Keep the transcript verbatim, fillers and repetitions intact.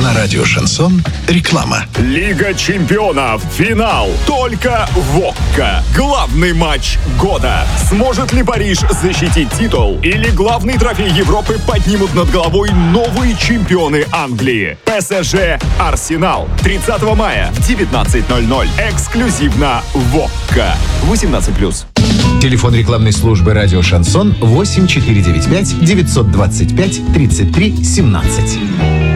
На радио «Шансон» реклама. Лига чемпионов. Финал. Только в ОККО. Главный матч года. Сможет ли Париж защитить титул? Или главный трофей Европы поднимут над головой новые чемпионы Англии? ПСЖ Арсенал. тридцатого мая в девятнадцать ноль ноль. Эксклюзивно в ОККО. восемнадцать плюс. Телефон рекламной службы «Радио Шансон» восемь четыре девять пять девятьсот двадцать пять тридцать три семнадцать.